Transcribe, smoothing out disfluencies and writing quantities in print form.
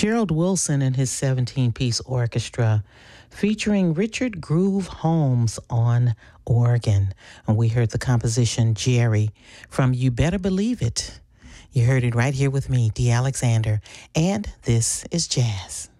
Gerald Wilson and his 17-piece orchestra featuring Richard Groove Holmes on organ. And we heard the composition Jerry from You Better Believe It. You heard it right here with me, Dee Alexander, and this is Jazz.